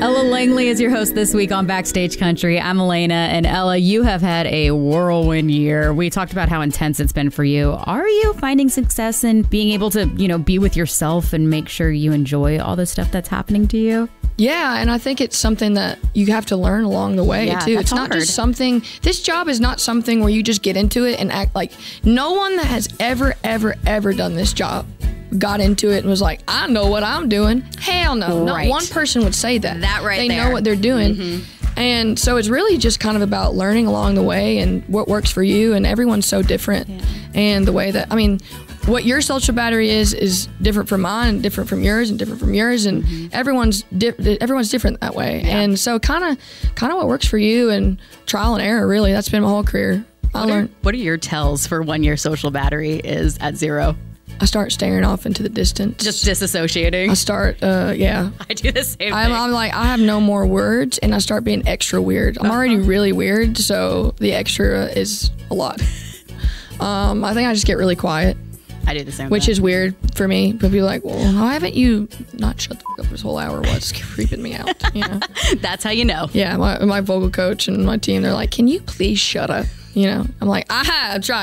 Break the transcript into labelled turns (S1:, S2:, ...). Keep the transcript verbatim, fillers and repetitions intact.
S1: Ella Langley is your host this week on Backstage Country. I'm Elena, and Ella, you have had a whirlwind year. We talked about how intense it's been for you. Are you finding success in being able to, you know, be with yourself and make sure you enjoy all the stuff that's happening to you?
S2: Yeah, and I think it's something that you have to learn along the way,
S1: yeah,
S2: too. It's not
S1: hard.
S2: just something, this job is not something where you just get into it and act like, no one that has ever, ever, ever done this job got into it and was like, I know what I'm doing. Hell no.
S1: Right.
S2: Not one person would say that.
S1: That right
S2: They
S1: there.
S2: know what they're doing.
S1: Mm-hmm.
S2: And so it's really just kind of about learning along the way and what works for you, and everyone's so different. Yeah. And the way that, I mean, what your social battery is is different from mine, different from yours, and different from yours, and mm-hmm. everyone's di- everyone's different that way. Yeah. And so kind of kind of what works for you, and trial and error, really. That's been my whole career. I
S1: what
S2: learned.
S1: Are, what are your tells for when your social battery is at zero?
S2: I start staring off into the distance.
S1: Just disassociating?
S2: I start, uh, yeah.
S1: I do the same
S2: I'm,
S1: thing.
S2: I'm like, I have no more words, and I start being extra weird. I'm uh-huh. already really weird, so the extra is a lot. um, I think I just get really quiet.
S1: I do the same
S2: Which
S1: thing.
S2: is weird for me. But be like, well, how haven't you not shut the fuck up this whole hour? What's creeping me out? You know?
S1: That's how you know.
S2: Yeah, my, my vocal coach and my team, they're like, can you please shut up? You know, I'm like, I have tried.